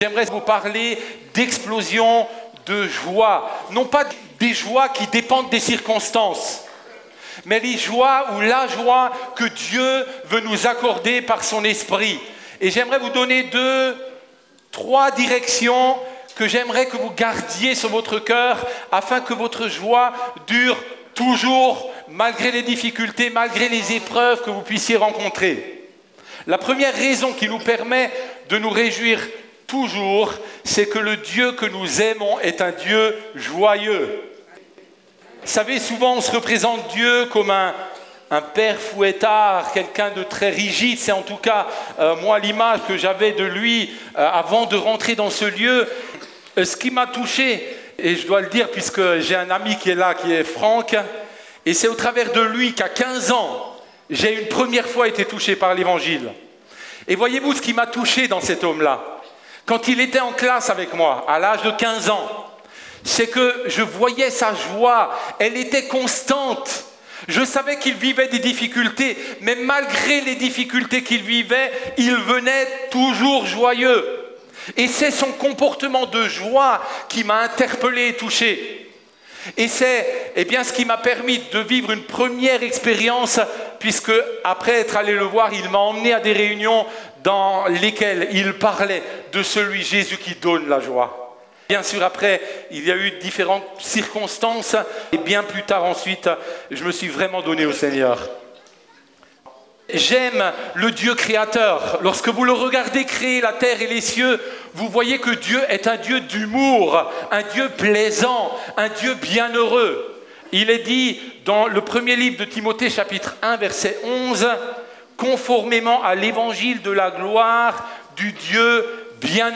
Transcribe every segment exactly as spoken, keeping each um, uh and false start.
J'aimerais vous parler d'explosion de joie. Non pas des joies qui dépendent des circonstances, mais les joies ou la joie que Dieu veut nous accorder par son esprit. Et j'aimerais vous donner deux, trois directions que j'aimerais que vous gardiez sur votre cœur afin que votre joie dure toujours, malgré les difficultés, malgré les épreuves que vous puissiez rencontrer. La première raison qui nous permet de nous réjouir toujours, c'est que le Dieu que nous aimons est un Dieu joyeux. Vous savez, souvent on se représente Dieu comme un, un père fouettard, quelqu'un de très rigide. C'est en tout cas, euh, moi, l'image que j'avais de lui euh, avant de rentrer dans ce lieu. Euh, ce qui m'a touché, et je dois le dire puisque j'ai un ami qui est là, qui est Franck, et c'est au travers de lui qu'à quinze ans, j'ai une première fois été touché par l'Évangile. Et voyez-vous ce qui m'a touché dans cet homme-là, quand il était en classe avec moi, à l'âge de quinze ans, c'est que je voyais sa joie, elle était constante. Je savais qu'il vivait des difficultés, mais malgré les difficultés qu'il vivait, il venait toujours joyeux. Et c'est son comportement de joie qui m'a interpellé et touché. Et c'est eh bien, ce qui m'a permis de vivre une première expérience, puisque après être allé le voir, il m'a emmené à des réunions dans lesquelles il parlait de celui Jésus qui donne la joie. Bien sûr, après, il y a eu différentes circonstances, et bien plus tard ensuite, je me suis vraiment donné au Seigneur. J'aime le Dieu créateur. Lorsque vous le regardez créer la terre et les cieux, vous voyez que Dieu est un Dieu d'humour, un Dieu plaisant, un Dieu bienheureux. Il est dit dans le premier livre de Timothée, chapitre un, verset onze, « Conformément à l'évangile de la gloire du Dieu bienheureux ».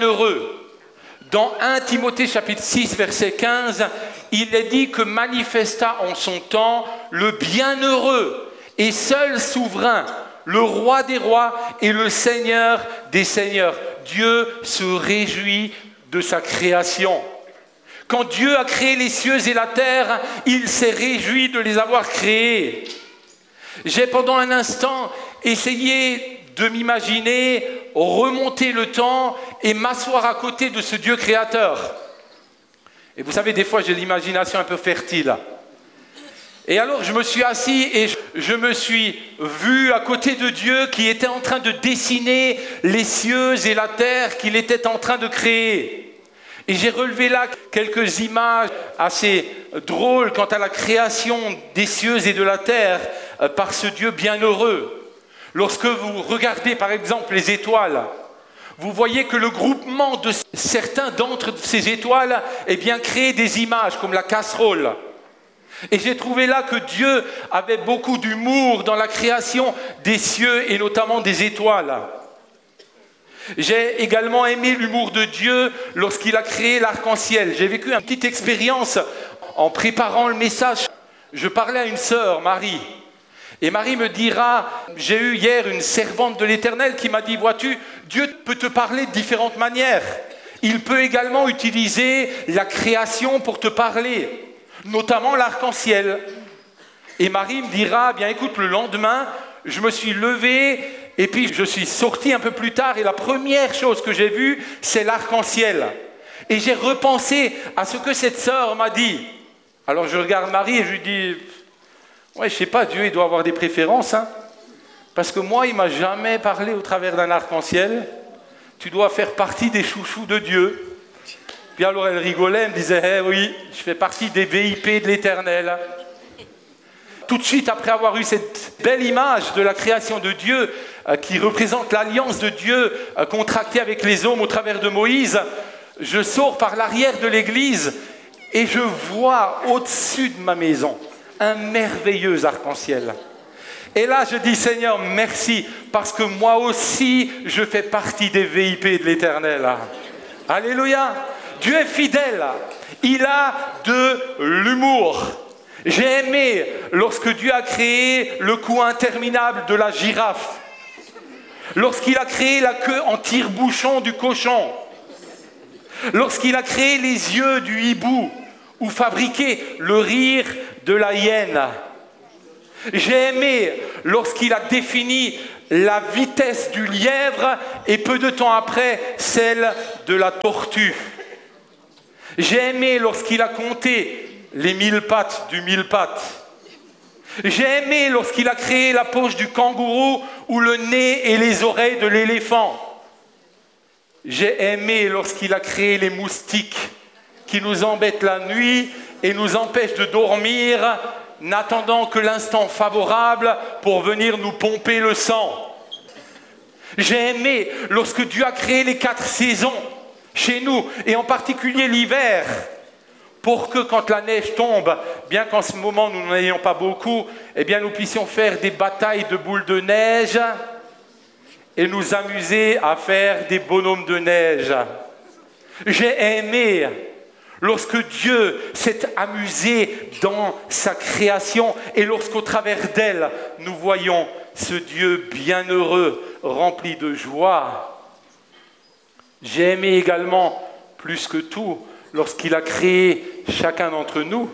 Dans premier Timothée, chapitre six, verset quinze, il est dit que manifesta en son temps le bienheureux et seul souverain, le roi des rois et le Seigneur des seigneurs. Dieu se réjouit de sa création. Quand Dieu a créé les cieux et la terre, il s'est réjoui de les avoir créés. J'ai pendant un instant essayé de m'imaginer remonter le temps et m'asseoir à côté de ce Dieu créateur. Et vous savez, des fois j'ai l'imagination un peu fertile. Et alors je me suis assis et je me suis vu à côté de Dieu qui était en train de dessiner les cieux et la terre qu'il était en train de créer. Et j'ai relevé là quelques images assez drôles quant à la création des cieux et de la terre par ce Dieu bienheureux. Lorsque vous regardez par exemple les étoiles, vous voyez que le groupement de certains d'entre ces étoiles eh bien, crée des images comme la casserole. Et j'ai trouvé là que Dieu avait beaucoup d'humour dans la création des cieux et notamment des étoiles. J'ai également aimé l'humour de Dieu lorsqu'il a créé l'arc-en-ciel. J'ai vécu une petite expérience en préparant le message. Je parlais à une sœur, Marie. Et Marie me dira, j'ai eu hier une servante de l'Éternel qui m'a dit, vois-tu, Dieu peut te parler de différentes manières. Il peut également utiliser la création pour te parler, notamment l'arc-en-ciel. Et Marie me dira, bien écoute, le lendemain, je me suis levé et puis je suis sorti un peu plus tard et la première chose que j'ai vue, c'est l'arc-en-ciel. Et j'ai repensé à ce que cette sœur m'a dit. Alors je regarde Marie et je lui dis, ouais, je sais pas, Dieu il doit avoir des préférences, hein, parce que moi il m'a jamais parlé au travers d'un arc-en-ciel. Tu dois faire partie des chouchous de Dieu. Puis alors elle rigolait, elle me disait, eh oui, je fais partie des V I P de l'Éternel. Tout de suite, après avoir eu cette belle image de la création de Dieu, euh, qui représente l'alliance de Dieu euh, contractée avec les hommes au travers de Moïse, je sors par l'arrière de l'église et je vois au-dessus de ma maison un merveilleux arc-en-ciel. Et là, je dis, Seigneur, merci, parce que moi aussi, je fais partie des V I P de l'Éternel. Alléluia. Dieu est fidèle. Il a de l'humour. J'ai aimé lorsque Dieu a créé le cou interminable de la girafe, lorsqu'il a créé la queue en tire-bouchon du cochon, lorsqu'il a créé les yeux du hibou ou fabriqué le rire de la hyène. J'ai aimé lorsqu'il a défini la vitesse du lièvre et peu de temps après, celle de la tortue. J'ai aimé lorsqu'il a compté les mille pattes du mille pattes. J'ai aimé lorsqu'il a créé la poche du kangourou ou le nez et les oreilles de l'éléphant. J'ai aimé lorsqu'il a créé les moustiques qui nous embêtent la nuit et nous empêchent de dormir, n'attendant que l'instant favorable pour venir nous pomper le sang. J'ai aimé lorsque Dieu a créé les quatre saisons chez nous, et en particulier l'hiver, pour que quand la neige tombe, bien qu'en ce moment nous n'en ayons pas beaucoup, eh bien nous puissions faire des batailles de boules de neige et nous amuser à faire des bonhommes de neige. J'ai aimé lorsque Dieu s'est amusé dans sa création et lorsqu'au travers d'elle, nous voyons ce Dieu bienheureux, rempli de joie. J'ai aimé également, plus que tout, lorsqu'il a créé chacun d'entre nous.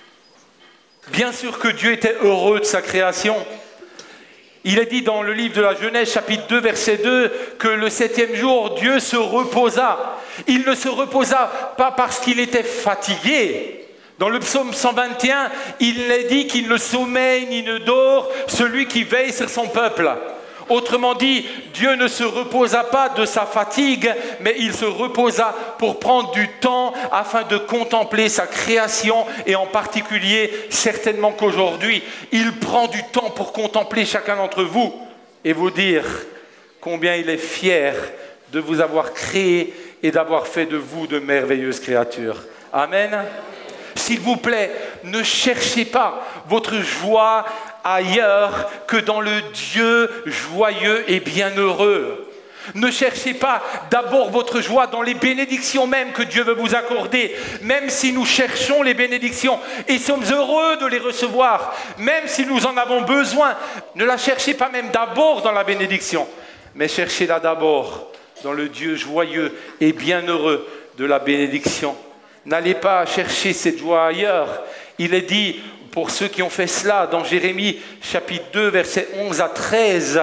Bien sûr que Dieu était heureux de sa création. Il est dit dans le livre de la Genèse, chapitre deux, verset deux, que le septième jour, Dieu se reposa. Il ne se reposa pas parce qu'il était fatigué. Dans le psaume cent vingt et un, il est dit qu'il ne sommeille ni ne dort celui qui veille sur son peuple. Autrement dit, Dieu ne se reposa pas de sa fatigue, mais il se reposa pour prendre du temps afin de contempler sa création et en particulier, certainement qu'aujourd'hui, il prend du temps pour contempler chacun d'entre vous et vous dire combien il est fier de vous avoir créé et d'avoir fait de vous de merveilleuses créatures. Amen. S'il vous plaît, ne cherchez pas votre joie ailleurs que dans le Dieu joyeux et bienheureux. Ne cherchez pas d'abord votre joie dans les bénédictions même que Dieu veut vous accorder, même si nous cherchons les bénédictions et sommes heureux de les recevoir, même si nous en avons besoin. Ne la cherchez pas même d'abord dans la bénédiction, mais cherchez-la d'abord dans le Dieu joyeux et bienheureux de la bénédiction. N'allez pas chercher cette joie ailleurs. Il est dit pour ceux qui ont fait cela dans Jérémie chapitre deux, versets onze à treize.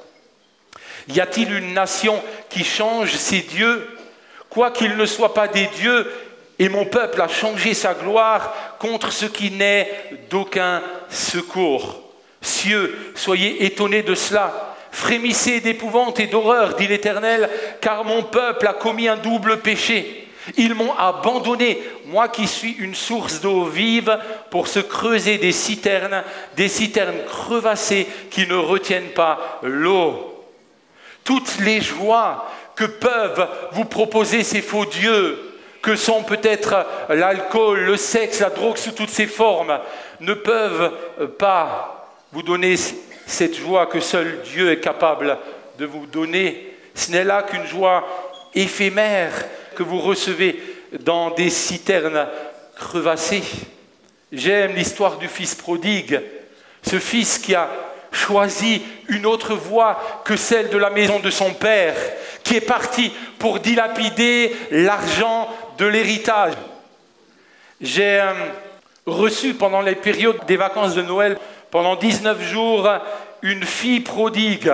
Y a-t-il une nation qui change ses dieux, quoiqu'ils ne soient pas des dieux, et mon peuple a changé sa gloire contre ce qui n'est d'aucun secours. Cieux, soyez étonnés de cela. Frémissez d'épouvante et d'horreur, dit l'Éternel, car mon peuple a commis un double péché. Ils m'ont abandonné, moi qui suis une source d'eau vive, pour se creuser des citernes, des citernes crevassées qui ne retiennent pas l'eau. Toutes les joies que peuvent vous proposer ces faux dieux, que sont peut-être l'alcool, le sexe, la drogue sous toutes ses formes, ne peuvent pas vous donner cette joie que seul Dieu est capable de vous donner. Ce n'est là qu'une joie éphémère que vous recevez dans des citernes crevassées. J'aime l'histoire du fils prodigue, ce fils qui a choisi une autre voie que celle de la maison de son père, qui est parti pour dilapider l'argent de l'héritage. J'ai euh, reçu pendant les périodes des vacances de Noël, pendant dix-neuf jours, une fille prodigue.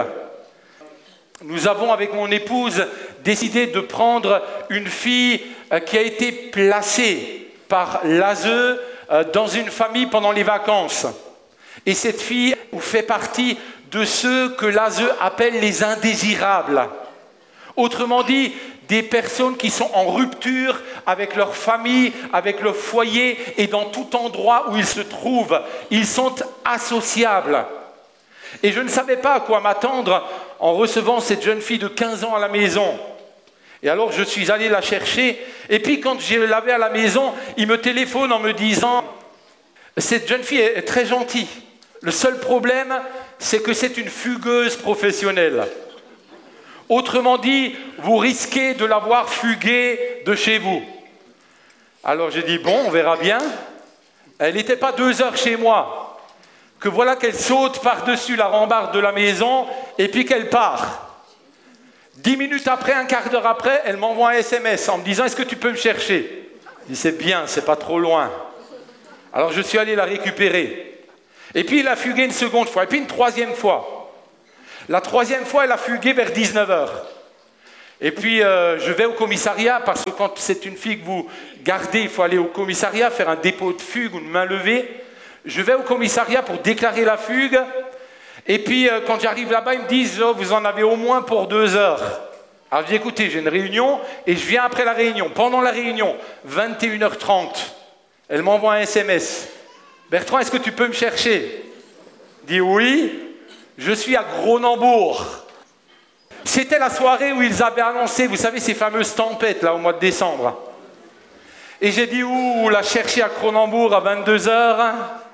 Nous avons, avec mon épouse, décidé de prendre une fille qui a été placée par l'A S E dans une famille pendant les vacances. Et cette fille fait partie de ceux que l'A S E appelle les indésirables. Autrement dit, des personnes qui sont en rupture avec leur famille, avec leur foyer et dans tout endroit où ils se trouvent. Ils sont associables. Et je ne savais pas à quoi m'attendre en recevant cette jeune fille de quinze ans à la maison. Et alors je suis allé la chercher. Et puis quand je l'avais à la maison, il me téléphone en me disant « Cette jeune fille est très gentille. Le seul problème, c'est que c'est une fugueuse professionnelle. » Autrement dit, vous risquez de la voir fuguer de chez vous. Alors j'ai dit « Bon, on verra bien. » Elle n'était pas deux heures chez moi. Que voilà qu'elle saute par-dessus la rambarde de la maison et puis qu'elle part. Dix minutes après, un quart d'heure après, elle m'envoie un S M S en me disant « Est-ce que tu peux me chercher ?» Je dis « C'est bien, c'est pas trop loin. » Alors je suis allé la récupérer. Et puis il a fugué une seconde fois, et puis une troisième fois. La troisième fois, elle a fugué vers dix-neuf heures. Et puis, euh, je vais au commissariat, parce que quand c'est une fille que vous gardez, il faut aller au commissariat, faire un dépôt de fugue ou une main levée. Je vais au commissariat pour déclarer la fugue. Et puis, euh, quand j'arrive là-bas, ils me disent oh, « vous en avez au moins pour deux heures ». Alors, je dis « écoutez, j'ai une réunion et je viens après la réunion. » Pendant la réunion, vingt et une heures trente, elle m'envoie un S M S. « Bertrand, est-ce que tu peux me chercher ?» Je dis « oui, je suis à Cronenbourg. » C'était la soirée où ils avaient annoncé, vous savez, ces fameuses tempêtes, là, au mois de décembre. Et j'ai dit, ouh, la chercher à Cronenbourg à vingt-deux heures.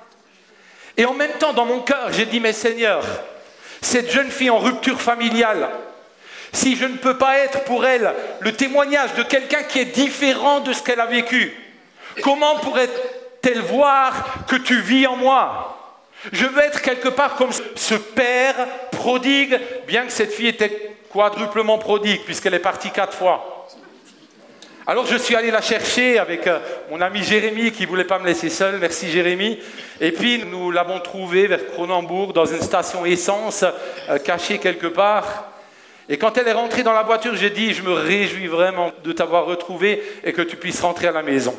Et en même temps, dans mon cœur, j'ai dit, mais Seigneur, cette jeune fille en rupture familiale, si je ne peux pas être pour elle le témoignage de quelqu'un qui est différent de ce qu'elle a vécu, comment pourrait-elle voir que tu vis en moi? Je veux être quelque part comme ce père prodigue, bien que cette fille était quadruplement prodigue, puisqu'elle est partie quatre fois. Alors je suis allé la chercher avec euh, mon ami Jérémy, qui ne voulait pas me laisser seul, merci Jérémy. Et puis nous l'avons trouvée vers Cronenbourg, dans une station essence, euh, cachée quelque part. Et quand elle est rentrée dans la voiture, j'ai dit, je me réjouis vraiment de t'avoir retrouvée et que tu puisses rentrer à la maison.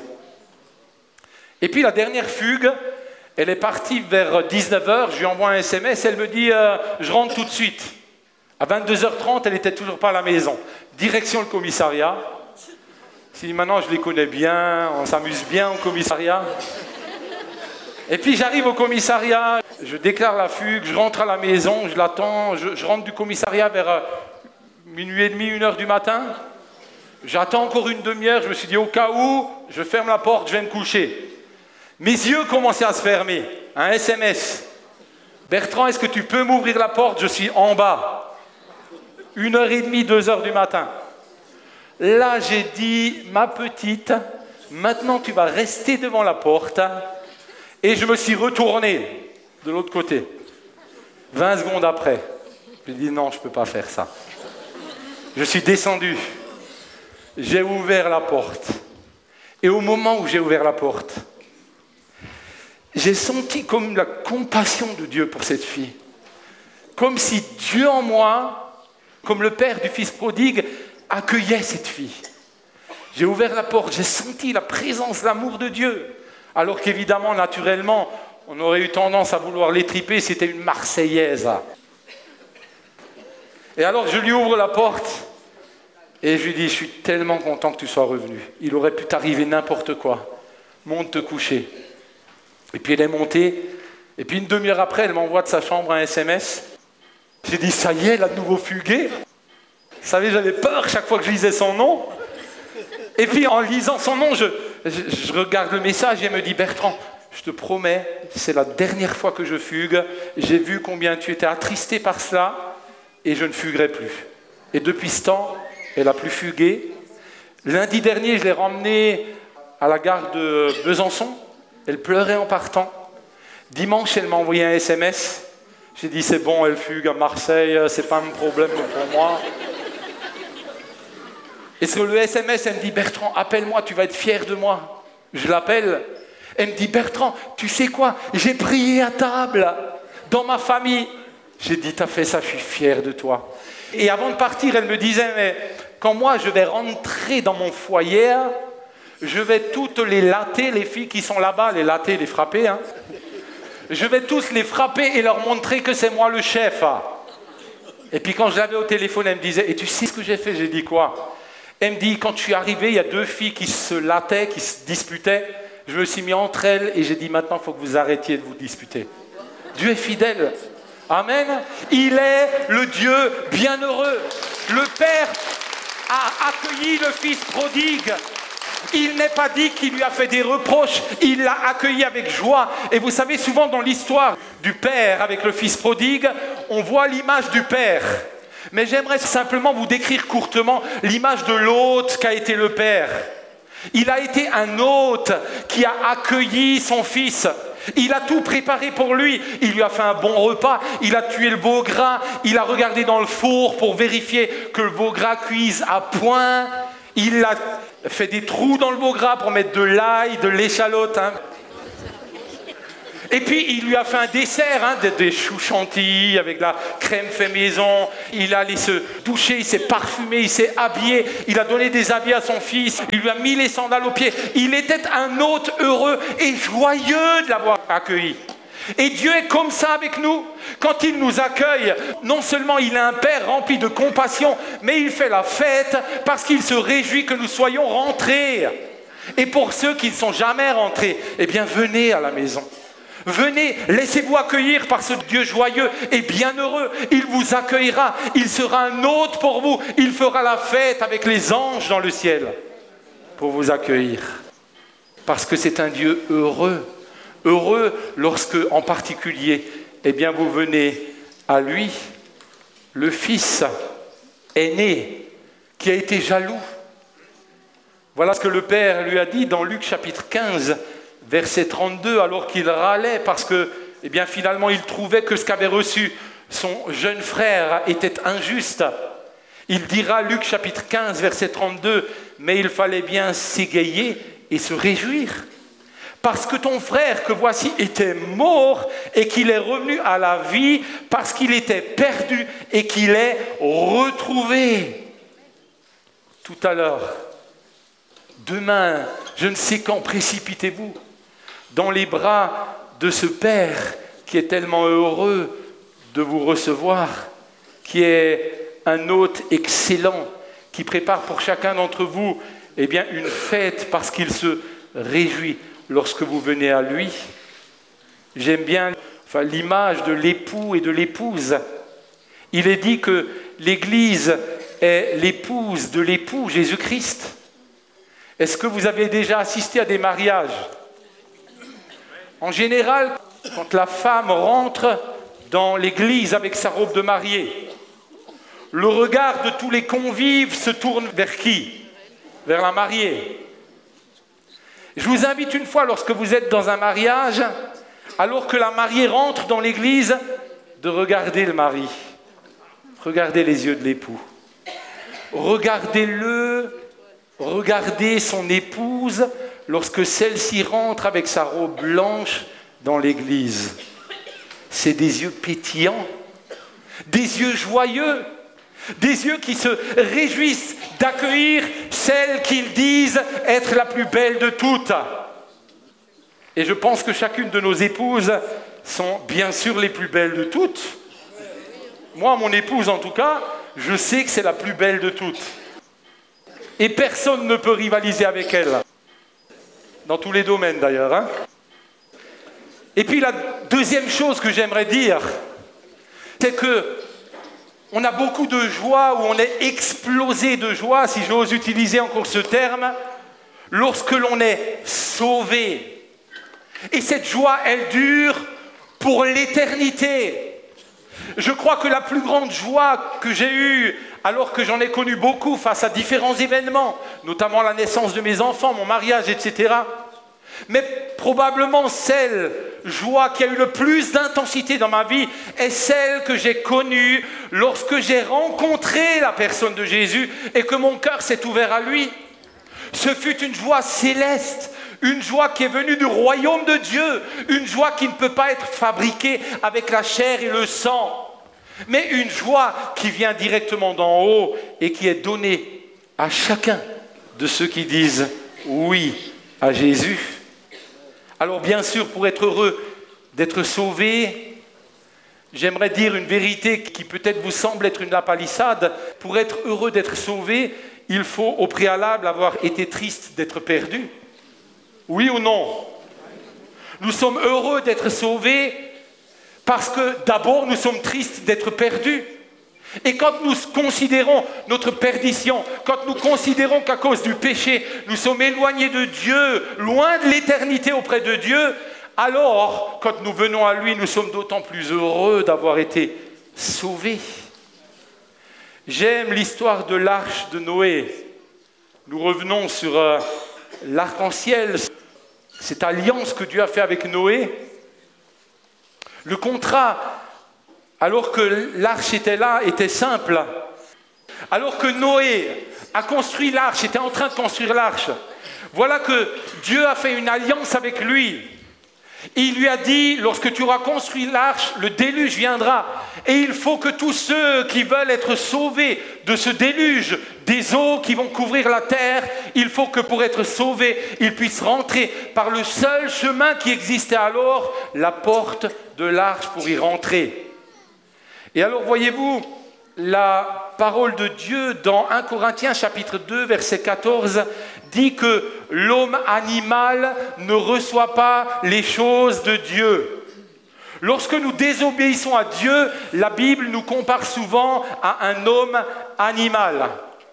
Et puis la dernière fugue, elle est partie vers dix-neuf heures, je lui envoie un S M S, elle me dit euh, « je rentre tout de suite ». À vingt-deux heures trente, elle n'était toujours pas à la maison. Direction le commissariat. Si maintenant je les connais bien, on s'amuse bien au commissariat. Et puis j'arrive au commissariat, je déclare la fugue, je rentre à la maison, je l'attends, je, je rentre du commissariat vers euh, minuit et demi, une heure du matin. J'attends encore une demi-heure, je me suis dit au cas où, je ferme la porte, je vais me coucher. Mes yeux commençaient à se fermer. Un S M S. Bertrand, est-ce que tu peux m'ouvrir la porte? Je suis en bas. Une heure et demie, deux heures du matin. Là, j'ai dit, ma petite, maintenant tu vas rester devant la porte. Et je me suis retourné de l'autre côté. vingt secondes après, j'ai dit non, je ne peux pas faire ça. Je suis descendu. J'ai ouvert la porte. Et au moment où j'ai ouvert la porte, j'ai senti comme la compassion de Dieu pour cette fille. Comme si Dieu en moi, comme le père du fils prodigue, accueillait cette fille. J'ai ouvert la porte, j'ai senti la présence, l'amour de Dieu. Alors qu'évidemment, naturellement, on aurait eu tendance à vouloir l'étriper, c'était une Marseillaise. Et alors je lui ouvre la porte et je lui dis, je suis tellement content que tu sois revenu. Il aurait pu t'arriver n'importe quoi. Monte te coucher. Et puis elle est montée, et puis une demi-heure après, elle m'envoie de sa chambre un S M S. J'ai dit, ça y est, elle a de nouveau fugué. Vous savez, j'avais peur chaque fois que je lisais son nom. Et puis en lisant son nom, je, je, je regarde le message et elle me dit, Bertrand, je te promets, c'est la dernière fois que je fugue. J'ai vu combien tu étais attristé par cela et je ne fuguerai plus. Et depuis ce temps, elle n'a plus fugué. Lundi dernier, je l'ai ramenée à la gare de Besançon. Elle pleurait en partant. Dimanche, elle m'a envoyé un S M S. J'ai dit, c'est bon, elle fugue à Marseille, c'est pas un problème pour moi. Et sur le S M S, elle me dit, Bertrand, appelle-moi, tu vas être fier de moi. Je l'appelle. Elle me dit, Bertrand, tu sais quoi? J'ai prié à table dans ma famille. J'ai dit, t'as fait ça, je suis fier de toi. Et avant de partir, elle me disait, mais quand moi, je vais rentrer dans mon foyer, je vais toutes les latter, les filles qui sont là-bas, les latter, les frapper, hein. Je vais tous les frapper et leur montrer que c'est moi le chef. Et puis quand je l'avais au téléphone, elle me disait, et tu sais ce que j'ai fait? J'ai dit quoi? Elle me dit, quand je suis arrivé, il y a deux filles qui se lattaient, qui se disputaient. Je me suis mis entre elles et j'ai dit, maintenant, il faut que vous arrêtiez de vous disputer. Dieu est fidèle. Amen. Il est le Dieu bienheureux. Le Père a accueilli le Fils prodigue. Il n'est pas dit qu'il lui a fait des reproches, il l'a accueilli avec joie. Et vous savez, souvent dans l'histoire du Père avec le Fils prodigue, on voit l'image du Père. Mais j'aimerais simplement vous décrire courtement l'image de l'hôte qu'a été le Père. Il a été un hôte qui a accueilli son Fils. Il a tout préparé pour lui. Il lui a fait un bon repas. Il a tué le veau gras. Il a regardé dans le four pour vérifier que le veau gras cuise à point. Il a fait des trous dans le veau gras pour mettre de l'ail, de l'échalote. Hein. Et puis, il lui a fait un dessert, hein, des, des choux chantilly avec de la crème fait maison. Il est allé se doucher, il s'est parfumé, il s'est habillé. Il a donné des habits à son fils. Il lui a mis les sandales aux pieds. Il était un hôte heureux et joyeux de l'avoir accueilli. Et Dieu est comme ça avec nous. Quand il nous accueille, non seulement il est un Père rempli de compassion, mais il fait la fête parce qu'il se réjouit que nous soyons rentrés. Et pour ceux qui ne sont jamais rentrés, eh bien venez à la maison. Venez, laissez-vous accueillir par ce Dieu joyeux et bienheureux. Il vous accueillera, il sera un hôte pour vous. Il fera la fête avec les anges dans le ciel pour vous accueillir. Parce que c'est un Dieu heureux. Heureux lorsque, en particulier, eh bien vous venez à lui, le Fils aîné, qui a été jaloux. Voilà ce que le Père lui a dit dans Luc chapitre quinze, verset trente-deux, alors qu'il râlait parce que, eh bien finalement, il trouvait que ce qu'avait reçu son jeune frère était injuste. Il dira, Luc chapitre quinze, verset trente-deux, « Mais il fallait bien s'égayer et se réjouir. Parce que ton frère que voici était mort et qu'il est revenu à la vie, parce qu'il était perdu et qu'il est retrouvé. » Tout à l'heure, demain, je ne sais quand, précipitez-vous dans les bras de ce Père qui est tellement heureux de vous recevoir, qui est un hôte excellent, qui prépare pour chacun d'entre vous eh bien, une fête parce qu'il se réjouit lorsque vous venez à lui. J'aime bien enfin, l'image de l'époux et de l'épouse. Il est dit que l'Église est l'épouse de l'époux Jésus-Christ. Est-ce que vous avez déjà assisté à des mariages ? En général, quand la femme rentre dans l'église avec sa robe de mariée, le regard de tous les convives se tourne vers qui ? Vers la mariée. Je vous invite une fois, lorsque vous êtes dans un mariage, alors que la mariée rentre dans l'église, de regarder le mari. Regardez les yeux de l'époux. Regardez-le, regardez son épouse lorsque celle-ci rentre avec sa robe blanche dans l'église. C'est des yeux pétillants, des yeux joyeux, des yeux qui se réjouissent d'accueillir celle qu'ils disent être la plus belle de toutes. Et je pense que chacune de nos épouses sont bien sûr les plus belles de toutes. Moi, mon épouse en tout cas, je sais que c'est la plus belle de toutes. Et personne ne peut rivaliser avec elle. Dans tous les domaines d'ailleurs. Hein. Et puis la deuxième chose que j'aimerais dire, c'est que on a beaucoup de joie, ou on est explosé de joie, si j'ose utiliser encore ce terme, lorsque l'on est sauvé. Et cette joie, elle dure pour l'éternité. Je crois que la plus grande joie que j'ai eue, alors que j'en ai connu beaucoup face à différents événements, notamment la naissance de mes enfants, mon mariage, et cetera, mais probablement celle joie qui a eu le plus d'intensité dans ma vie est celle que j'ai connue lorsque j'ai rencontré la personne de Jésus et que mon cœur s'est ouvert à lui. Ce fut une joie céleste, une joie qui est venue du royaume de Dieu, une joie qui ne peut pas être fabriquée avec la chair et le sang, mais une joie qui vient directement d'en haut et qui est donnée à chacun de ceux qui disent oui à Jésus. Alors bien sûr, pour être heureux d'être sauvé, j'aimerais dire une vérité qui peut-être vous semble être une lapalissade. Pour être heureux d'être sauvé, il faut au préalable avoir été triste d'être perdu. Oui ou non ? Nous sommes heureux d'être sauvés parce que d'abord nous sommes tristes d'être perdus. Et quand nous considérons notre perdition, quand nous considérons qu'à cause du péché, nous sommes éloignés de Dieu, loin de l'éternité auprès de Dieu, alors, quand nous venons à lui, nous sommes d'autant plus heureux d'avoir été sauvés. J'aime l'histoire de l'arche de Noé. Nous revenons sur euh, l'arc-en-ciel, cette alliance que Dieu a fait avec Noé. Le contrat, alors que l'arche était là, était simple. Alors que Noé a construit l'arche, était en train de construire l'arche, voilà que Dieu a fait une alliance avec lui. Il lui a dit, lorsque tu auras construit l'arche, le déluge viendra. Et il faut que tous ceux qui veulent être sauvés de ce déluge, des eaux qui vont couvrir la terre, il faut que pour être sauvés, ils puissent rentrer par le seul chemin qui existait alors, la porte de l'arche pour y rentrer. Et alors, voyez-vous, la parole de Dieu dans un Corinthiens chapitre deux, verset quatorze, dit que l'homme animal ne reçoit pas les choses de Dieu. Lorsque nous désobéissons à Dieu, la Bible nous compare souvent à un homme animal.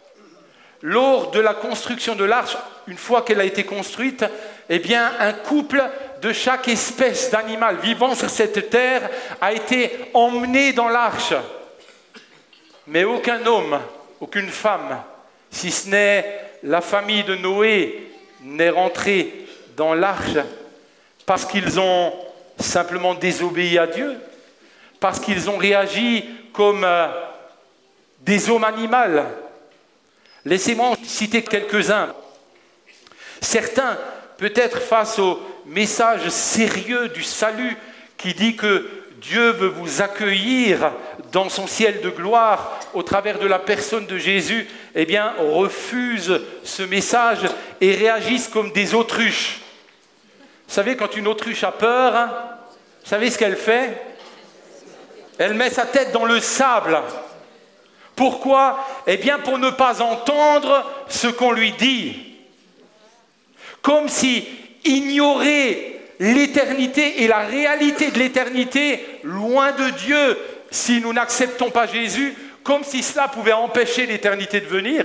Lors de la construction de l'arche, une fois qu'elle a été construite, eh bien, un couple de chaque espèce d'animal vivant sur cette terre a été emmené dans l'arche. Mais aucun homme, aucune femme, si ce n'est la famille de Noé, n'est rentré dans l'arche parce qu'ils ont simplement désobéi à Dieu, parce qu'ils ont réagi comme euh, des hommes animaux. Laissez-moi en citer quelques-uns. Certains, peut-être face au message sérieux du salut qui dit que Dieu veut vous accueillir dans son ciel de gloire au travers de la personne de Jésus, eh bien, refusent ce message et réagissent comme des autruches. Vous savez, quand une autruche a peur, hein, vous savez ce qu'elle fait? Elle met sa tête dans le sable. Pourquoi? Eh bien, pour ne pas entendre ce qu'on lui dit. Comme si ignorer l'éternité et la réalité de l'éternité, loin de Dieu, si nous n'acceptons pas Jésus, comme si cela pouvait empêcher l'éternité de venir.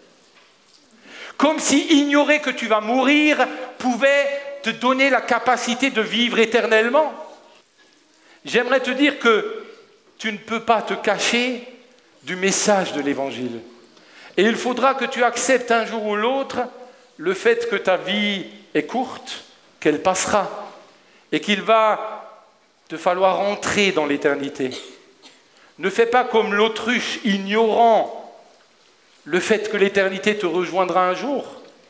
Comme si ignorer que tu vas mourir pouvait te donner la capacité de vivre éternellement. J'aimerais te dire que tu ne peux pas te cacher du message de l'Évangile. Et il faudra que tu acceptes un jour ou l'autre le fait que ta vie est courte, qu'elle passera, et qu'il va te falloir entrer dans l'éternité. Ne fais pas comme l'autruche, ignorant le fait que l'éternité te rejoindra un jour.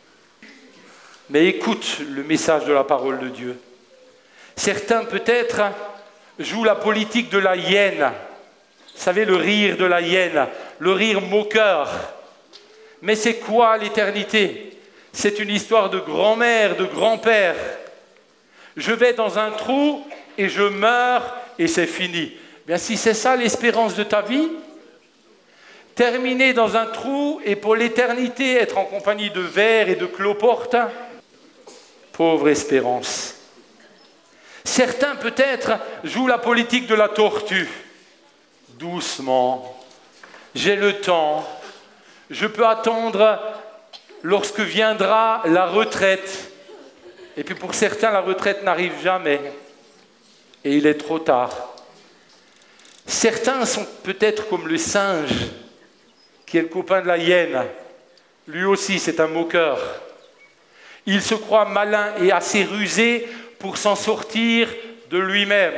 Mais écoute le message de la parole de Dieu. Certains, peut-être, jouent la politique de la hyène. Vous savez, le rire de la hyène, le rire moqueur. Mais c'est quoi l'éternité? C'est une histoire de grand-mère, de grand-père. Je vais dans un trou et je meurs et c'est fini. Bien, si c'est ça l'espérance de ta vie, terminer dans un trou et pour l'éternité être en compagnie de vers et de cloportes, pauvre espérance. Certains peut-être jouent la politique de la tortue. Doucement, j'ai le temps, je peux attendre lorsque viendra la retraite. Et puis pour certains, la retraite n'arrive jamais. Et il est trop tard. Certains sont peut-être comme le singe, qui est le copain de la hyène. Lui aussi, c'est un moqueur. Il se croit malin et assez rusé pour s'en sortir de lui-même.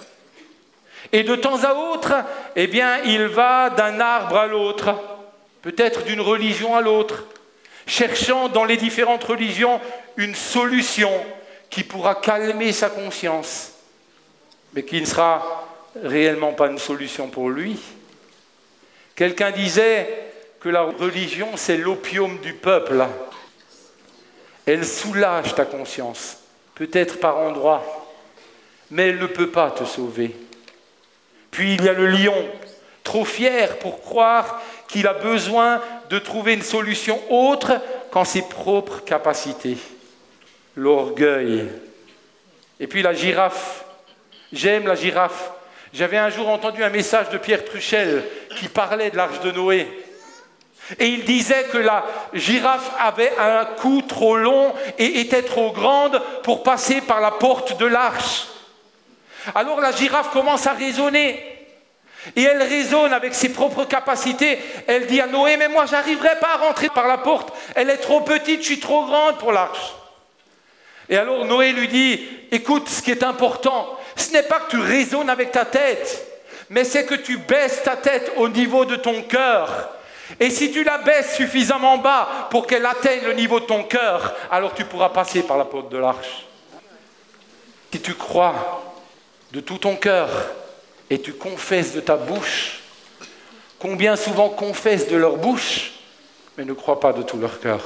Et de temps à autre, eh bien, il va d'un arbre à l'autre, peut-être d'une religion à l'autre, cherchant dans les différentes religions une solution qui pourra calmer sa conscience, mais qui ne sera réellement pas une solution pour lui. Quelqu'un disait que la religion, c'est l'opium du peuple. Elle soulage ta conscience, peut-être par endroits, mais elle ne peut pas te sauver. Puis il y a le lion, trop fier pour croire qu'il a besoin de trouver une solution autre qu'en ses propres capacités. L'orgueil. Et puis la girafe. J'aime la girafe. J'avais un jour entendu un message de Pierre Truchel qui parlait de l'arche de Noé. Et il disait que la girafe avait un cou trop long et était trop grande pour passer par la porte de l'arche. Alors la girafe commence à raisonner. Et elle raisonne avec ses propres capacités. Elle dit à Noé, mais moi, je n'arriverai pas à rentrer par la porte. Elle est trop petite, je suis trop grande pour l'arche. Et alors Noé lui dit, écoute, ce qui est important, ce n'est pas que tu raisonnes avec ta tête, mais c'est que tu baisses ta tête au niveau de ton cœur. Et si tu la baisses suffisamment bas pour qu'elle atteigne le niveau de ton cœur, alors tu pourras passer par la porte de l'arche. Si tu crois de tout ton cœur et tu confesses de ta bouche, combien souvent confessent de leur bouche, mais ne croient pas de tout leur cœur.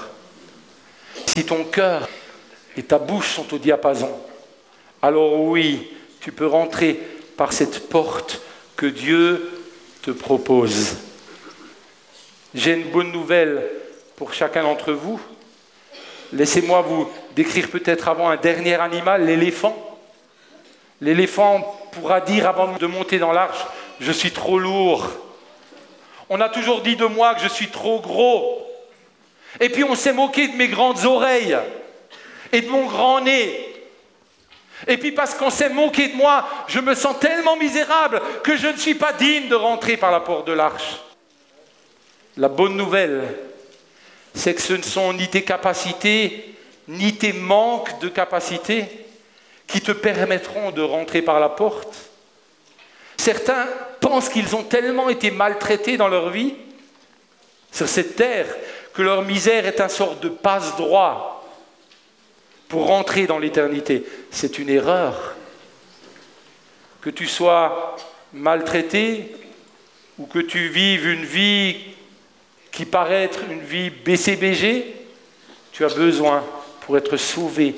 Si ton cœur et ta bouche sont au diapason, alors oui, tu peux rentrer par cette porte que Dieu te propose. J'ai une bonne nouvelle pour chacun d'entre vous. Laissez-moi vous décrire peut-être avant un dernier animal, l'éléphant. L'éléphant pourra dire avant de monter dans l'arche, « Je suis trop lourd ». On a toujours dit de moi que je suis trop gros. Et puis on s'est moqué de mes grandes oreilles et de mon grand nez. Et puis parce qu'on s'est moqué de moi, je me sens tellement misérable que je ne suis pas digne de rentrer par la porte de l'arche. La bonne nouvelle, c'est que ce ne sont ni tes capacités, ni tes manques de capacités qui te permettront de rentrer par la porte. Certains pensent qu'ils ont tellement été maltraités dans leur vie, sur cette terre, que leur misère est une sorte de passe-droit pour rentrer dans l'éternité. C'est une erreur. Que tu sois maltraité ou que tu vives une vie qui paraît être une vie B C B G, tu as besoin, pour être sauvé,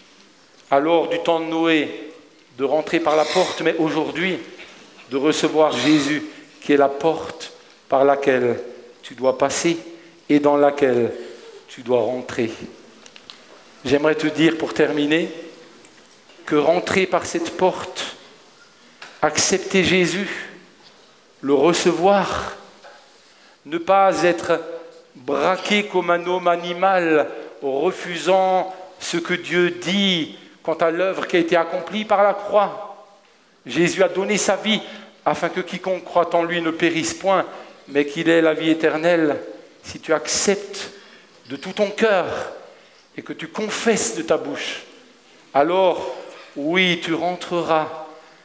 alors du temps de Noé, de rentrer par la porte, mais aujourd'hui, de recevoir Jésus, qui est la porte par laquelle tu dois passer et dans laquelle tu dois rentrer. J'aimerais te dire, pour terminer, que rentrer par cette porte, accepter Jésus, le recevoir, ne pas être braqué comme un homme animal, refusant ce que Dieu dit quant à l'œuvre qui a été accomplie par la croix. Jésus a donné sa vie afin que quiconque croit en lui ne périsse point, mais qu'il ait la vie éternelle. Si tu acceptes de tout ton cœur et que tu confesses de ta bouche, alors oui, tu rentreras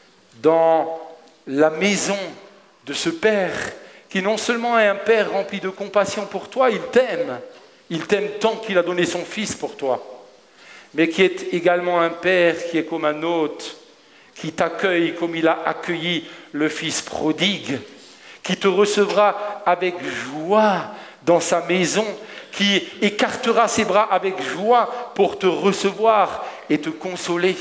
dans la maison de ce Père qui non seulement est un Père rempli de compassion pour toi, il t'aime, il t'aime tant qu'il a donné son Fils pour toi, mais qui est également un Père qui est comme un hôte, qui t'accueille comme il a accueilli le Fils prodigue, qui te recevra avec joie dans sa maison, qui écartera ses bras avec joie pour te recevoir et te consoler.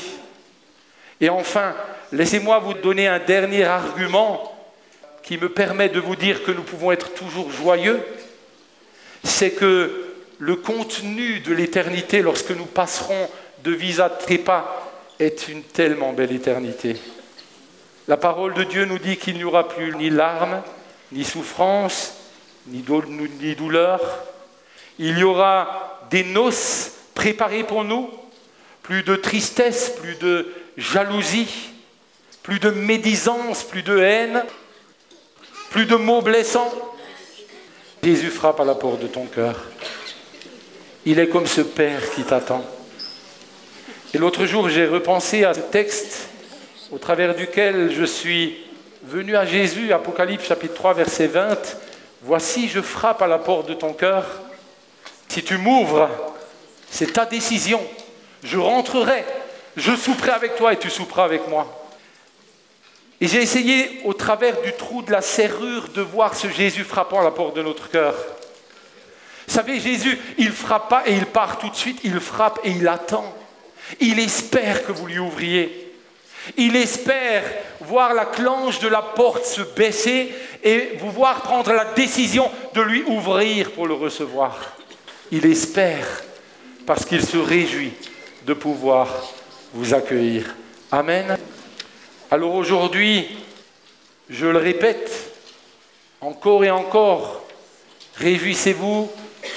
Et enfin, laissez-moi vous donner un dernier argument qui me permet de vous dire que nous pouvons être toujours joyeux. C'est que le contenu de l'éternité, lorsque nous passerons de vie à trépas, est une tellement belle éternité. La parole de Dieu nous dit qu'il n'y aura plus ni larmes, ni souffrance, ni douleur. Il y aura des noces préparées pour nous, plus de tristesse, plus de jalousie, plus de médisance, plus de haine, plus de mots blessants. Jésus frappe à la porte de ton cœur. Il est comme ce Père qui t'attend. Et l'autre jour, j'ai repensé à ce texte au travers duquel je suis venu à Jésus, Apocalypse chapitre trois, verset vingt. « Voici, je frappe à la porte de ton cœur. Si tu m'ouvres, c'est ta décision. Je rentrerai, je souperai avec toi et tu souperas avec moi. » Et j'ai essayé, au travers du trou de la serrure, de voir ce Jésus frappant à la porte de notre cœur. Vous savez, Jésus, il ne frappe pas et il part tout de suite, il frappe et il attend. Il espère que vous lui ouvriez. Il espère voir la clenche de la porte se baisser et vous voir prendre la décision de lui ouvrir pour le recevoir. Il espère parce qu'il se réjouit de pouvoir vous accueillir. Amen. Alors aujourd'hui, je le répète, encore et encore, réjouissez-vous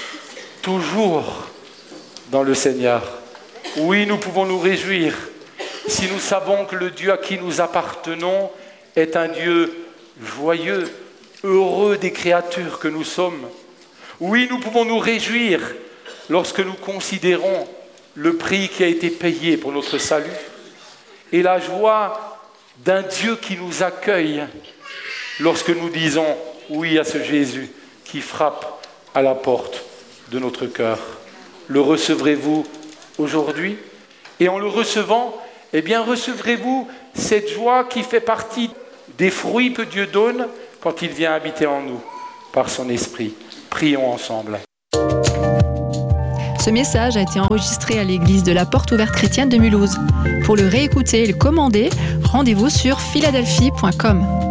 toujours dans le Seigneur. Oui, nous pouvons nous réjouir si nous savons que le Dieu à qui nous appartenons est un Dieu joyeux, heureux des créatures que nous sommes. Oui, nous pouvons nous réjouir lorsque nous considérons le prix qui a été payé pour notre salut et la joie d'un Dieu qui nous accueille lorsque nous disons oui à ce Jésus qui frappe à la porte de notre cœur. Le recevrez-vous aujourd'hui? Et en le recevant, eh bien recevrez-vous cette joie qui fait partie des fruits que Dieu donne quand il vient habiter en nous par son esprit. Prions ensemble. Ce message a été enregistré à l'église de la Porte Ouverte Chrétienne de Mulhouse. Pour le réécouter et le commander, rendez-vous sur philadelphie point com.